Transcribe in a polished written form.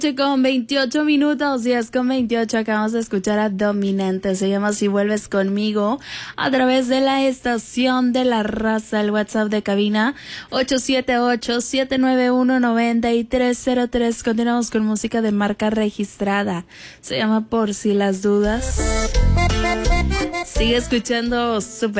Con 28 minutos, 10:28, acabamos de escuchar a Dominante, se llama Si Vuelves Conmigo, a través de la estación de La Raza, el WhatsApp de cabina 878-791-9303. Continuamos con música de marca registrada, se llama Por Si Las Dudas. Sigue escuchando Super